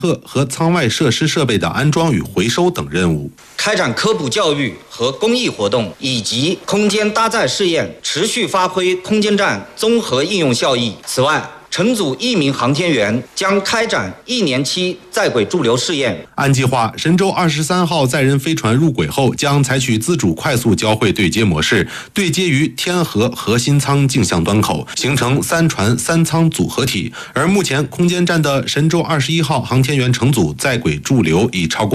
和舱外设施设备的安装与回收等任务， 开展科普教育和公益活动，以及空间搭载试验，持续发挥空间站综合应用效益。此外，乘组1名航天员将开展1年期在轨驻留试验。 按计划，神舟23号载人飞船入轨后，将采取自主快速交会对接模式，对接于天河核心舱径向端口，形成3船3舱组合体。而目前空间站的神舟21号航天员乘组在轨驻留已超过